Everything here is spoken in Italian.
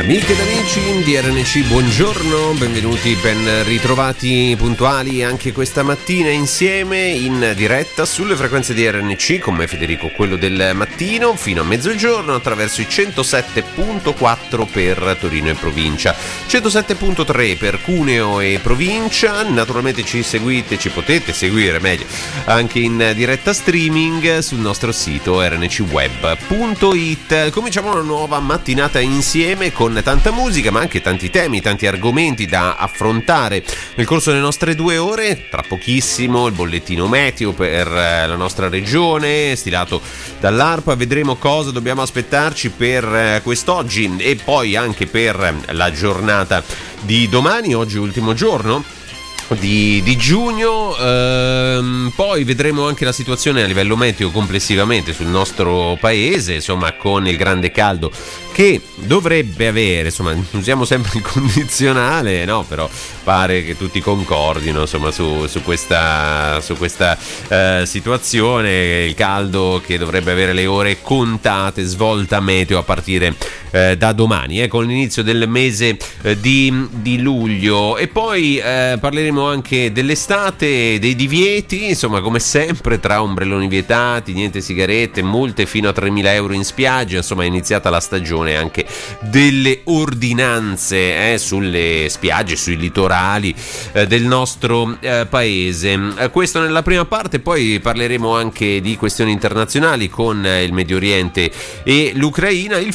Amiche ed amici di RNC, buongiorno, benvenuti, ben ritrovati puntuali anche questa mattina insieme in diretta sulle frequenze di RNC con me Federico, quello del mattino, fino a mezzogiorno attraverso i 107.4 per Torino e provincia, 107.3 per Cuneo e provincia. Naturalmente ci seguite, ci potete seguire meglio anche in diretta streaming sul nostro sito rncweb.it. Cominciamo una nuova mattinata insieme con tanta musica, ma anche tanti temi, tanti argomenti da affrontare nel corso delle nostre 2 ore. Tra pochissimo il bollettino meteo per la nostra regione, stilato dall'ARPA. Vedremo cosa dobbiamo aspettarci per quest'oggi e poi anche per la giornata di domani. Oggi è ultimo giorno di giugno, poi vedremo anche la situazione a livello meteo complessivamente sul nostro paese, insomma, con il grande caldo che dovrebbe avere, insomma, usiamo sempre il condizionale, no? Però pare che tutti concordino, insomma, su questa situazione, il caldo che dovrebbe avere le ore contate, svolta meteo a partire da domani, con l'inizio del mese di luglio. E poi parleremo anche dell'estate, dei divieti, insomma, come sempre, tra ombrelloni vietati, niente sigarette, multe fino a 3.000 euro in spiaggia. Insomma, è iniziata la stagione anche delle ordinanze sulle spiagge, sui litorali del nostro paese. Questo nella prima parte, poi parleremo anche di questioni internazionali con il Medio Oriente e l'Ucraina. Il